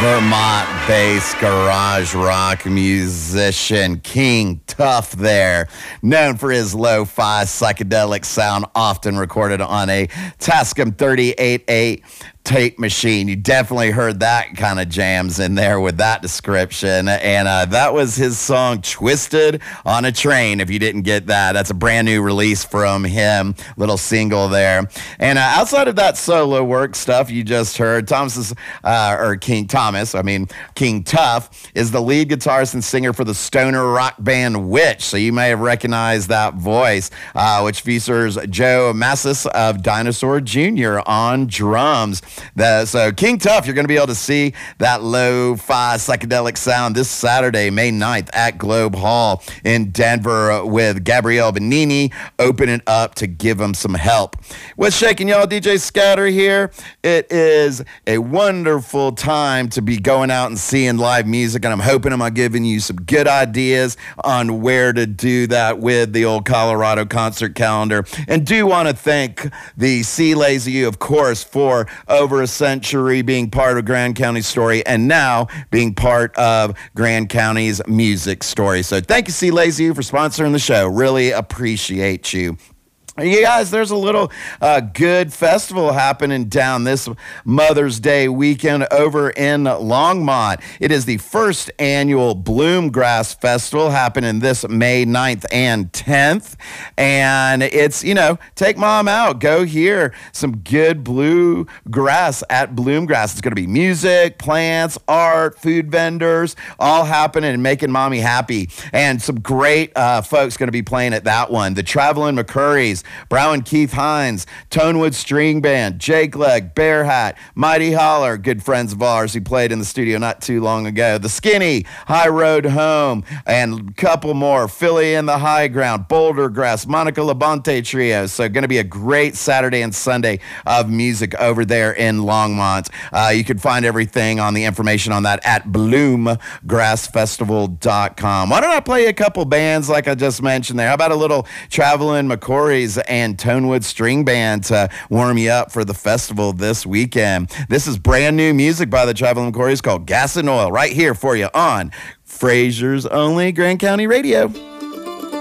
Vermont-based garage rock musician King Tuff there, known for his lo-fi psychedelic sound, often recorded on a Tascam 38A tape machine. You definitely heard that kind of jams in there with that description. And that was his song Twisted on a Train. If you didn't get that, that's a brand new release from him, little single there. And outside of that solo work stuff you just heard, King Tuff is the lead guitarist and singer for the stoner rock band Witch. So you may have recognized that voice, which features Joe Massis of Dinosaur Jr. on drums. So King Tuff, you're going to be able to see that lo-fi psychedelic sound this Saturday, May 9th at Globe Hall in Denver with Gabrielle Benini opening up to give him some help. What's shaking, y'all? DJ Scatter here. It is a wonderful time to be going out and seeing live music, and I'm hoping I'm giving you some good ideas on where to do that with the old Colorado concert calendar. And do want to thank the Sea Lazy, of course, for over a century being part of Grand County's story and now being part of Grand County's music story. So thank you, Sea Lazy, for sponsoring the show. Really appreciate you. You guys, there's a little good festival happening down this Mother's Day weekend over in Longmont. It is the first annual Bloomgrass Festival happening this May 9th and 10th. And it's, take mom out. Go hear some good bluegrass at Bloomgrass. It's going to be music, plants, art, food vendors, all happening and making mommy happy. And some great folks going to be playing at that one. The Traveling McCurries, Brown and Keith Hines, Tonewood String Band, Jake Legg, Bear Hat, Mighty Holler, good friends of ours who played in the studio not too long ago, The Skinny, High Road Home, and a couple more, Philly in the High Ground, Boulder Grass, Monica Labonte Trio. So going to be a great Saturday and Sunday of music over there in Longmont. You can find everything on the information on that at bloomgrassfestival.com. Why don't I play a couple bands like I just mentioned there? How about a little Traveling McCourys and Tonewood String Band to warm you up for the festival this weekend? This is brand new music by the Traveling McCourys called Gas and Oil right here for you on Fraser's Only Grand County Radio.